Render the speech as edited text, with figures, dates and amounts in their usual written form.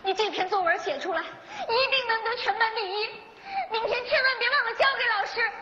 你这篇作文写出来，一定能得全班第一。明天千万别忘了交给老师。